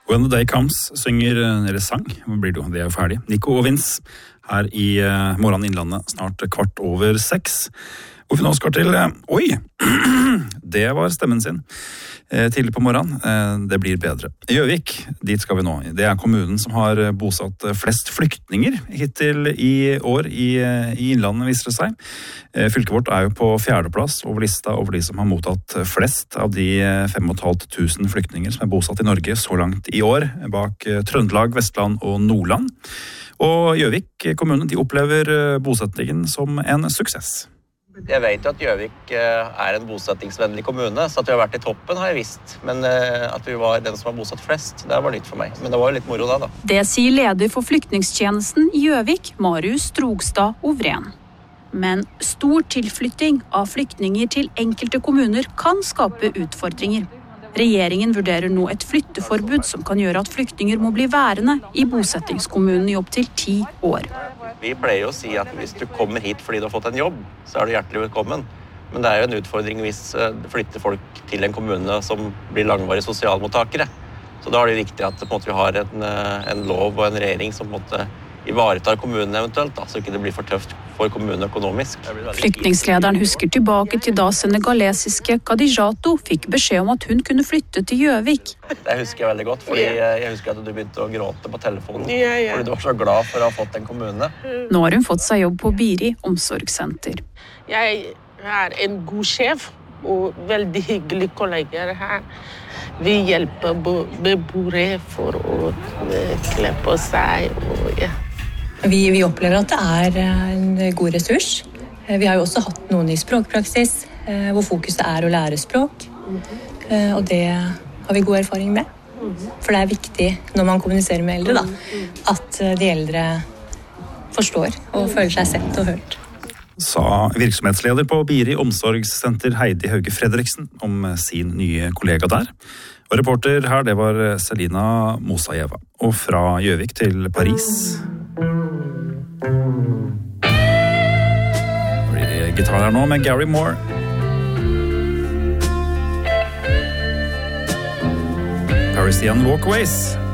When the day comes, synger dere sang. Hvor blir det jo? Det er jo ferdig. Nico og Vince her i Morgen Innlandet, snart 6:15. Hvor vi nå skal til... Oi! Det var stemmen sin. Tidlig på morgenen. Det blir bedre. Gjøvik, dit skal vi nå. Det er kommunen som har bosatt flest flyktninger hittil i år i Innlandet, viser det seg. Fylket vårt er jo på 4. plass over lista over de som har mottatt flest av de 5.500 flyktninger som er bosatt i Norge så langt i år, bak Trøndelag, Vestland og Nordland. Og Gjøvik kommune, de opplever bosettingen som en suksess. Jeg vet jo at Gjøvik er en bosettingsvennlig kommune, så at vi har vært i toppen har jeg visst. Men at vi var den som har bosatt flest, det var nytt for meg. Men det var jo litt moro da. Det sier leder for flyktningstjenesten i Gjøvik, Marius Strogstad Ovren. Men stor tilflytting av flyktninger til enkelte kommuner kan skape utfordringer. Regjeringen vurderer nå et flytteforbud som kan gjøre at flyktninger må bli værende i bosettingskommunen i opp til 10 år. Vi pleier jo å si at hvis du kommer hit fordi du har fått en jobb, så er du hjertelig velkommen. Men det er jo en utfordring hvis det flytter folk til en kommune som blir langvarige sosialmottakere. Så da er det viktig at vi har en lov og en regjering som ivaretar kommunen eventuelt, så ikke det blir for tøft for kommunen økonomisk. Flyktningslederen husker tilbake til da senegalesiske Kadijato fikk beskjed om at hun kunne flytte til Gjøvik. Det husker jeg veldig godt, fordi jeg husker at du begynte å gråte på telefonen, fordi du var så glad for å ha fått en kommune. Nå har hun fått seg jobb på Biri omsorgssenter. Jeg er en god sjef og veldig hyggelig kolleger her. Vi hjelper beboere for å kle på seg og Vi opplever at det er en god ressurs. Vi har jo også hatt noen i språkpraksis, hvor fokuset er å lære språk. Og det har vi god erfaring med. For det er viktig når man kommuniserer med eldre, at de eldre forstår og føler seg sett og hørt. Sa virksomhetsleder på Biri omsorgssenter Heidi Hauge Fredriksen om sin nye kollega der. Og reporter her, det var Selina Mosajeva. Og fra Gjøvik til Paris... Det blir gitar her nå med Gary Moore. Parisian Walkways.